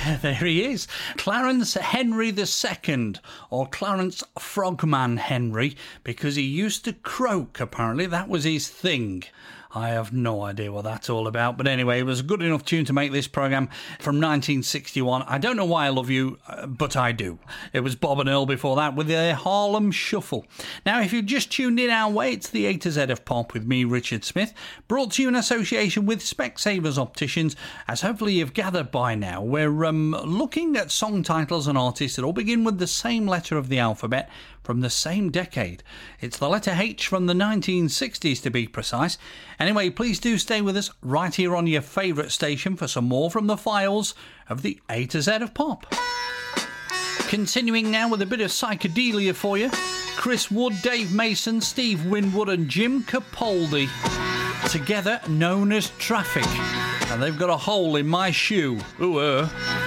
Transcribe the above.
There he is. Clarence Henry II, or Clarence Frogman Henry, because he used to croak, apparently. That was his thing. I have no idea what that's all about. But anyway, it was a good enough tune to make this programme from 1961. I don't know why I love you, but I do. It was Bob and Earl before that with their Harlem Shuffle. Now, if you've just tuned in our way, it's the A to Z of Pop with me, Richard Smith, brought to you in association with Specsavers Opticians. As hopefully you've gathered by now, we're looking at song titles and artists that all begin with the same letter of the alphabet from the same decade. It's the letter H from the 1960s to be precise. Anyway, please do stay with us right here on your favourite station for some more from the files of the A to Z of Pop. Continuing now with a bit of psychedelia for you. Chris Wood, Dave Mason, Steve Winwood and Jim Capaldi, together known as Traffic. And they've got a hole in my shoe. Ooh,